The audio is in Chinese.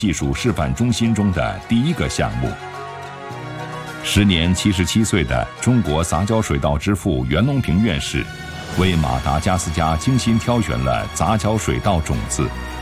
技术示范中心中的第一个项目。时年77岁的中国杂交水稻之父袁隆平院士，为马达加斯加精心挑选了杂交水稻种子，